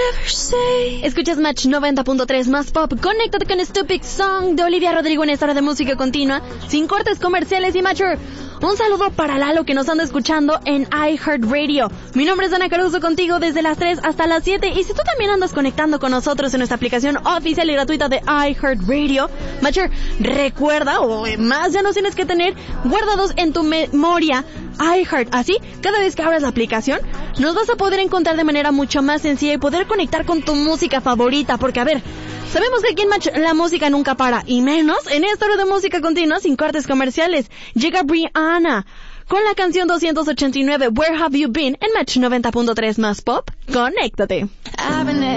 Escuchas Match 90.3 más pop. Conéctate con Stupid Song de Olivia Rodrigo en esta hora de música continua, sin cortes comerciales y Matcher. Un saludo para Lalo que nos anda escuchando en iHeartRadio. Mi nombre es Ana Caruso, contigo desde las 3 hasta las 7. Y si tú también andas conectando con nosotros en nuestra aplicación oficial y gratuita de iHeartRadio, Matcher, recuerda, o más ya nos tienes que tener guardados en tu memoria iHeart. Así, cada vez que abras la aplicación, nos vas a poder encontrar de manera mucho más sencilla y poder conectar con tu música favorita. Porque, a ver, sabemos que aquí en Match la música nunca para, y menos en esta hora de música continua sin cortes comerciales. Llega Brianna con la canción 289 Where Have You Been en Match 90.3 más pop. Conéctate.